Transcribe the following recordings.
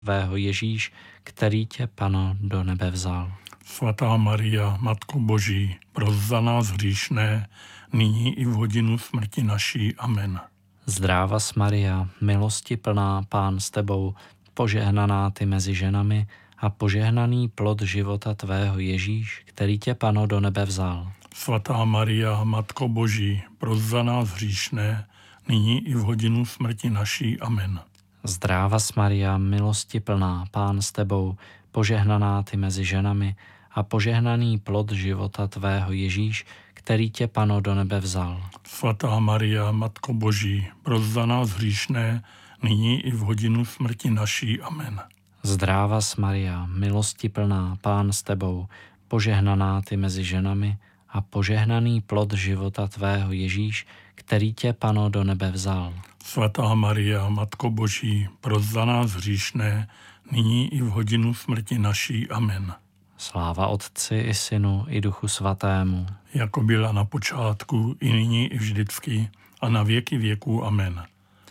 tvého Ježíš, který tě, Pano, do nebe vzal. Svatá Maria, Matko Boží, pros za nás hříšné, nyní i v hodinu smrti naší. Amen. Zdrávas Maria, milosti plná, Pán s tebou, požehnaná ty mezi ženami a požehnaný plod života tvého Ježíš, který tě, Pano, do nebe vzal. Svatá Maria, Matko Boží, pros za nás hříšné, nyní i v hodinu smrti naší. Amen. Zdrávas Maria, milosti plná, Pán s tebou, požehnaná ty mezi ženami a požehnaný plod života tvého Ježíš, který tě, Pano, do nebe vzal. Svatá Maria, Matko Boží, pros za nás hříšné, nyní i v hodinu smrti naší. Amen. Zdrávas Maria, milosti plná, Pán s tebou, požehnaná ty mezi ženami a požehnaný plod života tvého Ježíš, který tě, Pano, do nebe vzal. Svatá Maria, Matko Boží, pros za nás hříšné, nyní i v hodinu smrti naší. Amen. Sláva Otci i Synu i Duchu Svatému. Jako byla na počátku, i nyní, i vždycky, a na věky věků. Amen.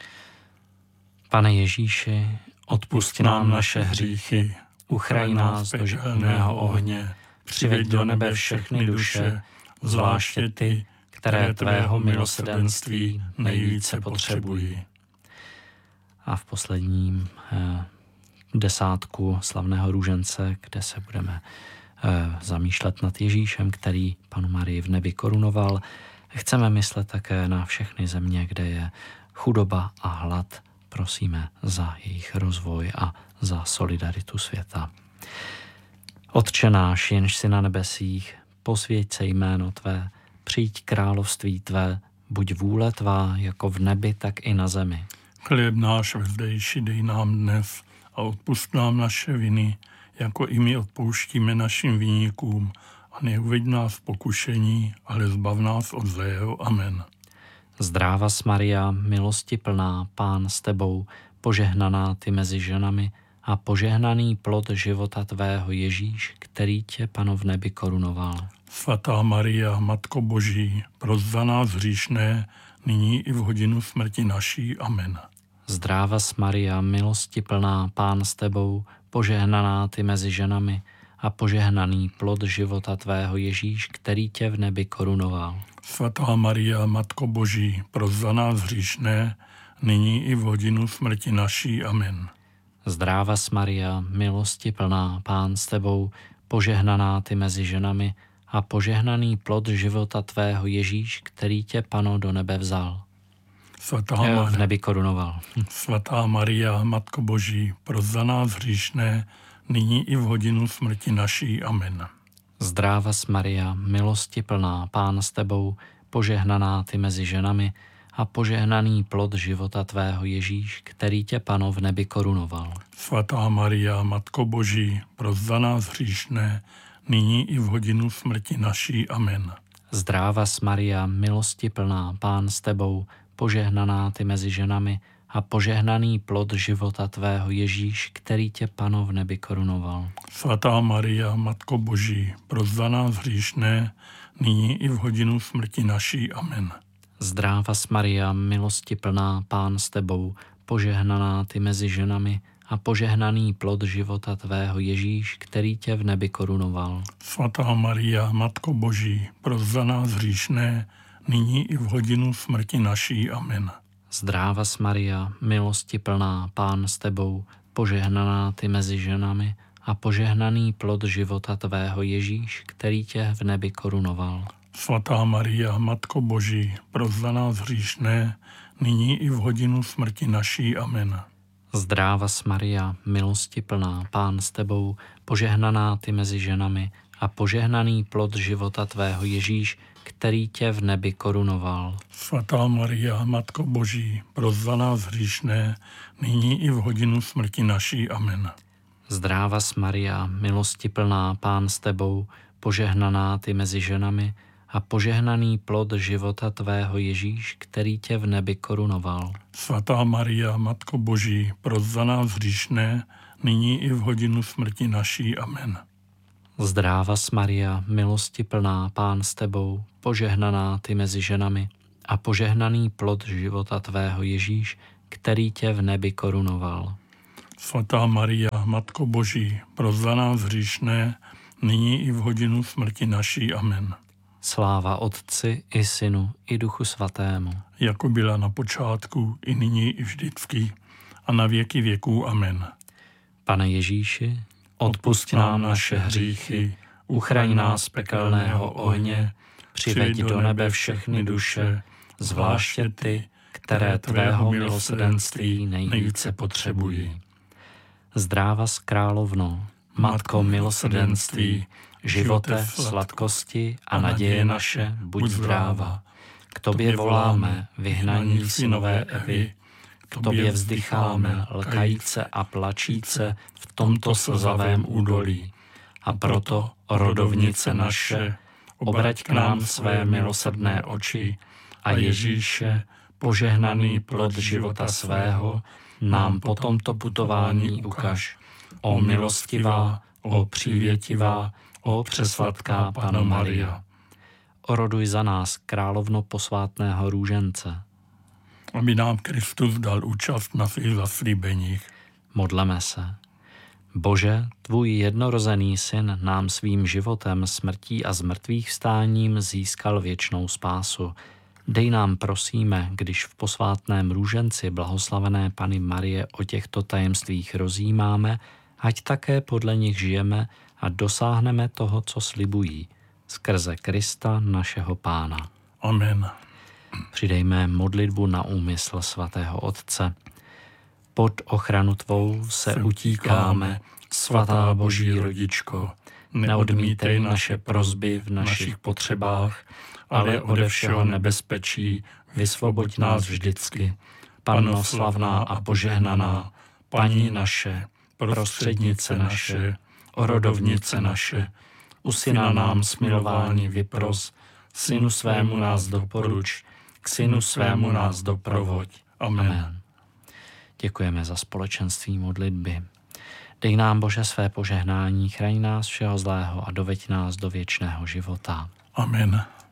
Pane Ježíši, odpusť nám naše hříchy, uchraň nás do želného ohně, přiveď do nebe všechny duše, zvláště ty, které tvého milosrdenství nejvíce potřebují. A v posledním desátku slavného růžence, kde se budeme zamýšlet nad Ježíšem, který Panu Marii v nebi korunoval, chceme myslet také na všechny země, kde je chudoba a hlad. Prosíme za jejich rozvoj a za solidaritu světa. Otče náš, jenž jsi na nebesích, posvěť se jméno tvé, přijď království tvé, buď vůle tvá jako v nebi, tak i na zemi. Chléb náš vezdejší dej nám dnes a odpusť nám naše viny, jako i my odpouštíme našim viníkům, a neuveď nás v pokušení, ale zbav nás od zlého. Amen. Zdrávas Maria, milosti plná, Pán s tebou, požehnaná ty mezi ženami a požehnaný plod života tvého Ježíš, který tě, Pano, v nebi korunoval. Svatá Maria, Matko Boží, pros za nás hříšné, nyní i v hodinu smrti naší. Amen. Zdrávas Maria, milosti plná, Pán s tebou, požehnaná ty mezi ženami a požehnaný plod života tvého Ježíš, který tě v nebi korunoval. Svatá Maria, Matko Boží, pros za nás hříšné, nyní i v hodinu smrti naší. Amen. Zdrávas Maria, milosti plná, Pán s tebou, požehnaná ty mezi ženami a požehnaný plod života tvého Ježíš, který tě, Pano, do nebe vzal. V nebi korunoval. Svatá Maria, Matko Boží, pros za nás hříšné, nyní i v hodinu smrti naší. Amen. Zdrávas Maria, milosti plná, Pán s tebou, požehnaná ty mezi ženami a požehnaný plod života tvého Ježíš, který tě, Pano, v nebi korunoval. Svatá Maria, Matko Boží, pros za nás hříšné, nyní i v hodinu smrti naší. Amen. Zdrávas Maria, milosti plná, Pán s tebou, požehnaná ty mezi ženami a požehnaný plod života tvého Ježíš, který tě, Pano, v nebi korunoval. Svatá Maria, Matko Boží, pros za nás hříšné, nyní i v hodinu smrti naší. Amen. Zdrávas Maria, milosti plná, Pán s tebou, požehnaná ty mezi ženami a požehnaný plod života tvého Ježíš, který tě v nebi korunoval. Svatá Maria, Matko Boží, pros za nás hříšné, nyní i v hodinu smrti naší. Amen. Zdrávas Maria, milosti plná, Pán s tebou, požehnaná ty mezi ženami a požehnaný plod života tvého Ježíš, který tě v nebi korunoval. Svatá Maria, Matko Boží, pros za nás hříšné, nyní i v hodinu smrti naší. Amen. Zdrávas Maria, milosti plná, Pán s tebou, požehnaná ty mezi ženami a požehnaný plod života tvého Ježíš, který tě v nebi korunoval. Svatá Maria, Matko Boží, pros za nás hříšné, nyní i v hodinu smrti naší. Amen. Zdrávas Maria, milosti plná, Pán s tebou, požehnaná ty mezi ženami a požehnaný plod života tvého Ježíš, který tě v nebi korunoval. Svatá Maria, Matko Boží, pros za nás hříšné, nyní i v hodinu smrti naší. Amen. Zdrávas Maria, milosti plná, Pán s tebou, požehnaná ty mezi ženami a požehnaný plod života tvého Ježíš, který tě v nebi korunoval. Svatá Maria, Matko Boží, pros za nás hříšné, nyní i v hodinu smrti naší. Amen. Sláva Otci i Synu i Duchu Svatému. Jako byla na počátku, i nyní, i vždycky, a na věky věků. Amen. Pane Ježíši, odpusť nám naše hříchy, uchraň nás z pekelného ohně, přiveď do nebe všechny duše, zvláště ty, které tvého milosrdenství nejvíce potřebují. Zdráva s královnou, Matko milosrdenství, živote, sladkosti a naděje naše, buď zdráva. K tobě voláme, vyhnaní synové Evy, k tobě vzdycháme, lkajíce a plačíce v tomto slzavém údolí. A proto, rodovnice naše, obrať k nám své milosrdné oči a Ježíše, požehnaný plod života svého, nám po tomto putování ukaž. O milostivá, o přívětivá, o přesladká Panno Maria. Oroduj za nás, královno posvátného růžence. Aby nám Kristus dal účast na svých zaslíbeních. Modleme se. Bože, tvůj jednorozený syn nám svým životem, smrtí a zmrtvých vstáním získal věčnou spásu. Dej nám, prosíme, když v posvátném růženci blahoslavené Panny Marie o těchto tajemstvích rozjímáme, ať také podle nich žijeme a dosáhneme toho, co slibují, skrze Krista našeho Pána. Amen. Přidejme modlitbu na úmysl svatého Otce. Pod ochranu tvou se utíkáme, svatá Boží rodičko. Neodmítej naše prosby v našich potřebách, ale ode všeho nebezpečí vysvoboď nás vždycky. Panno slavná a požehnaná, Paní naše, prostřednice naše, orodovnice naše, u Syna nám smilování vypros, Synu svému nás doporuč, k Synu svému nás doprovoď. Amen. Děkujeme za společenství modlitby. Dej nám, Bože, své požehnání, chraň nás všeho zlého a doveď nás do věčného života. Amen.